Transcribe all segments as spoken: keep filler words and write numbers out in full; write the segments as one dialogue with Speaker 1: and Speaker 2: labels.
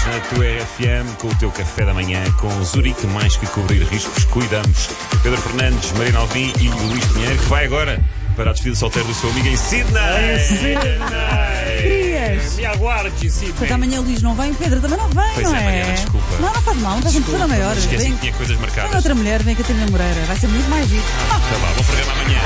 Speaker 1: na tua R F M com o teu café da manhã com Zurique, mais que cobrir riscos, cuidamos. Pedro Fernandes, Marina Alvim e Luís Pinheiro, que vai agora para a despedida solteira do seu amigo em Sydney.
Speaker 2: Sydney! Querias?
Speaker 1: E aguarde, Sydney.
Speaker 2: Porque amanhã o Luís não vem, o Pedro também não vem,
Speaker 1: pois
Speaker 2: não
Speaker 1: é,
Speaker 2: é?
Speaker 1: Mariana, desculpa.
Speaker 2: Não, não faz mal, não faz uma a maior.
Speaker 1: Esqueci
Speaker 2: Vem,
Speaker 1: que tinha coisas marcadas.
Speaker 2: vem outra mulher, vem a Catarina Moreira. Vai ser muito mais giro.
Speaker 1: Ah, tá bom, bom programa amanhã.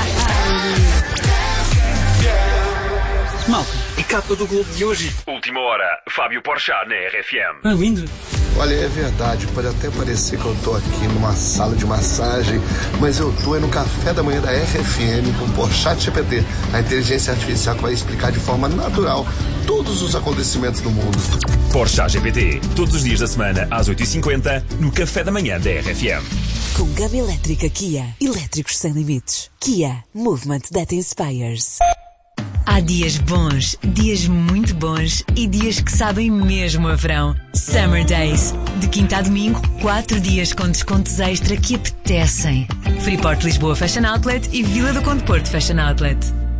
Speaker 3: Malta, e capa do Globo de hoje.
Speaker 4: Última hora, Fábio Porchat na R F M.
Speaker 3: É lindo.
Speaker 5: Olha, é verdade, pode até parecer que eu tô aqui numa sala de massagem, mas eu tô é no café da manhã da R F M com o Porchat G P T, a inteligência artificial que vai explicar de forma natural todos os acontecimentos do mundo.
Speaker 4: Porchat G P T, todos os dias da semana às oito e cinquenta no café da manhã da R F M.
Speaker 6: Com gama elétrica Kia, elétricos sem limites. Kia, movement that inspires. Há dias bons, dias muito bons e dias que sabem mesmo a verão. Summer Days. De quinta a domingo, quatro dias com descontos extra que apetecem. Freeport Lisboa Fashion Outlet e Vila do Conde Porto Fashion Outlet.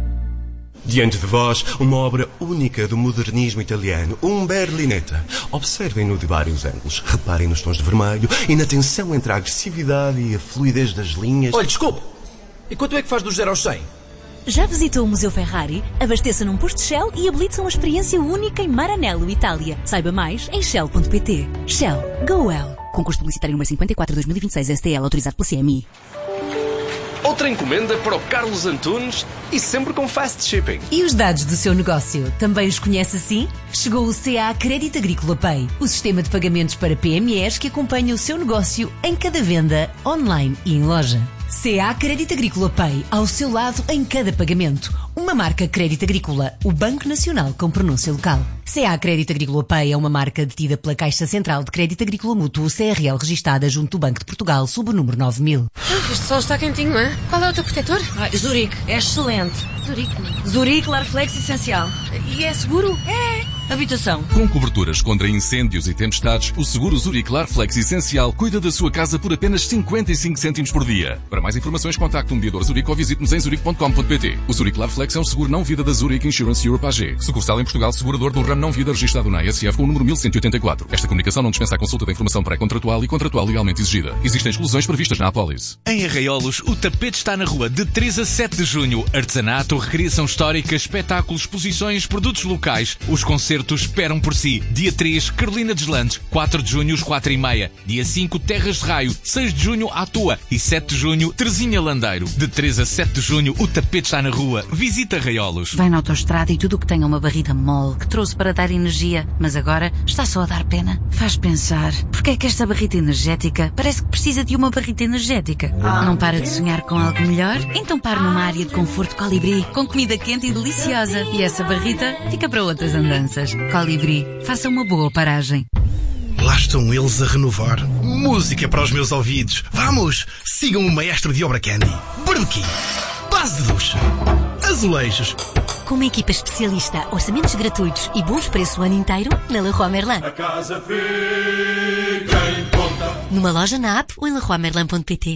Speaker 7: Diante de vós, uma obra única do modernismo italiano, um Berlinetta. Observem-no de vários ângulos, reparem nos tons de vermelho e na tensão entre a agressividade e a fluidez das linhas.
Speaker 3: Olha, desculpe. E quanto é que faz do zero aos cem?
Speaker 6: Já visitou o Museu Ferrari? Abasteça num posto Shell e habilite-se a uma experiência única em Maranello, Itália. Saiba mais em shell ponto pt. Shell. Go well. Concurso publicitário número cinquenta e quatro de dois mil e vinte e seis S T L, autorizado pela C M I.
Speaker 8: Outra encomenda para o Carlos Antunes e sempre com fast shipping.
Speaker 6: E os dados do seu negócio? Também os conhece assim? Chegou o C A Crédito Agrícola Pay, o sistema de pagamentos para P M Es que acompanha o seu negócio em cada venda, online e em loja. C A Crédito Agrícola Pay, ao seu lado em cada pagamento. Uma marca Crédito Agrícola, o Banco Nacional com pronúncia local. C A Crédito Agrícola Pay é uma marca detida pela Caixa Central de Crédito Agrícola Mútuo, C R L, registada junto do Banco de Portugal, sob o número nove mil.
Speaker 9: Ah, este sol está quentinho, é? Qual é o teu protetor?
Speaker 10: Ah, Zurique, é excelente.
Speaker 9: Zurique.
Speaker 10: Zurique Larflex Essencial.
Speaker 9: E é seguro?
Speaker 10: É. Habitação.
Speaker 11: Com coberturas contra incêndios e tempestades, o seguro Zurique Larflex Essencial cuida da sua casa por apenas cinquenta e cinco cêntimos por dia. Para mais informações, contacte um mediador Zurique ou visite-nos em zurique ponto com ponto pt. O Zurique Larflex é um seguro não-vida da Zurique Insurance Europe A G. Sucursal em Portugal, segurador do ramo não-vida registrado na A S F com o número mil cento e oitenta e quatro. Esta comunicação não dispensa a consulta da informação pré-contratual e contratual legalmente exigida. Existem exclusões previstas na apólice.
Speaker 12: Em Arraiolos, o tapete está na rua de três a sete de junho. Artesanato, recriação histórica, espetáculos, exposições, produtos locais. Os concertos esperam por si. Dia três, Carolina Deslandes. quatro de junho, às quatro e meia. Dia cinco, Terras de Raio. seis de junho, à toa. E sete de junho, Terezinha Landeiro. De três a sete de junho, o tapete está na rua. Visita Arraiolos.
Speaker 13: Vai na autoestrada e tudo o que tenha uma barriga mole, que trouxe para dar energia, mas agora está só a dar pena. Faz pensar, porque é que esta barrita energética parece que precisa de uma barrita energética? Ah. Não para de sonhar com algo melhor? Então pare numa área de conforto Colibri, com comida quente e deliciosa. E essa barrita fica para outras andanças. Colibri, faça uma boa paragem.
Speaker 14: Lá estão eles a renovar. Música para os meus ouvidos. Vamos, sigam o maestro de obra Candy. Barbecue, base de ducha, azulejos.
Speaker 6: Com uma equipa especialista, orçamentos gratuitos e bons preços o ano inteiro, na Leroy Merlin.
Speaker 15: A casa fica em conta.
Speaker 6: Numa loja na app ou em leroy merlin ponto pt.